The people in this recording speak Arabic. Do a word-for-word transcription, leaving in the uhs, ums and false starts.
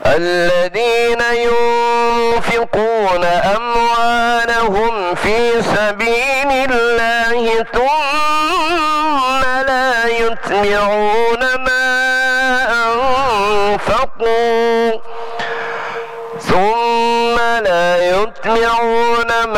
الذين ينفقون أموالهم في سبيل الله ثم لا يتبعون ما أنفقوا ثم لا يتبعون ما